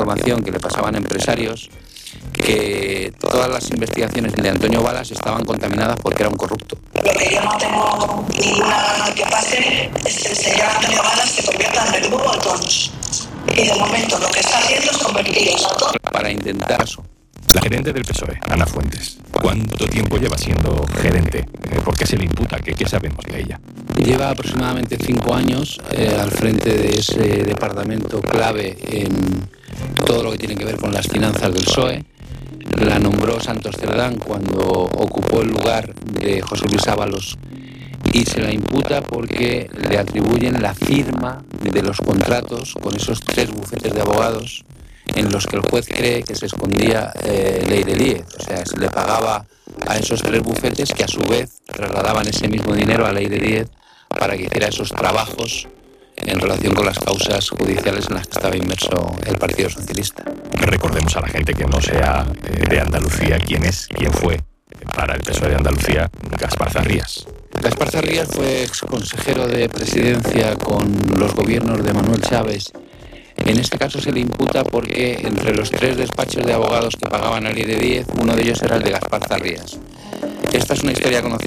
información que le pasaban empresarios que todas las investigaciones de Antonio Balas estaban contaminadas porque era un corrupto. Lo que yo no tengo ninguna que pase es que el señor Antonio Balas se convierta en verdugo a todos. Y de momento lo que está haciendo es convertirlos a todos. Para intentar eso. La gerente del PSOE, Ana Fuentes. ¿Cuánto tiempo lleva siendo gerente? ¿Por qué se le imputa? ¿Qué sabemos de ella? Lleva aproximadamente 5 años al frente de ese departamento clave en todo lo que tiene que ver con las finanzas del PSOE. La nombró Santos Cerdán cuando ocupó el lugar de José Luis Ábalos y se la imputa porque le atribuyen la firma de los contratos con esos 3 bufetes de abogados en los que el juez cree que se escondía Leire Díez. O sea, se le pagaba a esos 3 bufetes que a su vez trasladaban ese mismo dinero a Leire Díez para que hiciera esos trabajos en relación con las causas judiciales en las que estaba inmerso el Partido Socialista. Recordemos a la gente que no sea de Andalucía quién fue para el PSOE de Andalucía Gaspar Zarrías. Gaspar Zarrías fue exconsejero de Presidencia con los gobiernos de Manuel Chávez. En este caso se le imputa porque entre los 3 despachos de abogados que pagaban a Leire Díez, uno de ellos era el de Gaspar Zarrías. Esta es una historia conocida